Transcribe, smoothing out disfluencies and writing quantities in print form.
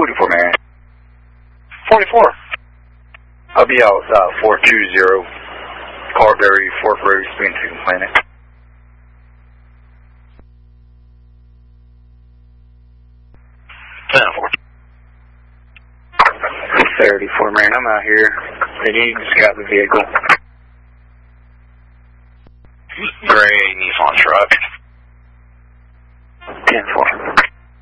44, man. 44. I'll be out 420, Carberry, Fort Berry, Spring Chicken Planet. 10-4. 34, man. I'm out here. They need to scout the vehicle. Gray Nissan truck. 10-4.